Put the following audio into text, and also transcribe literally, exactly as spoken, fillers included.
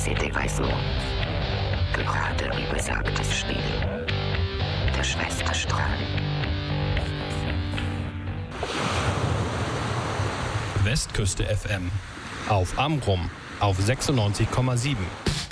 C'était weiß so. Gerade wie besagtes Spiel. Der Schwesterstrahl. Westküste F M. Auf Amrum auf sechsundneunzig Komma sieben.